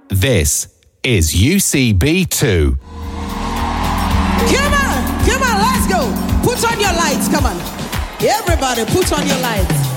This is UCB2. Come on, let's go. Put on your lights, come on. Everybody, put on your lights.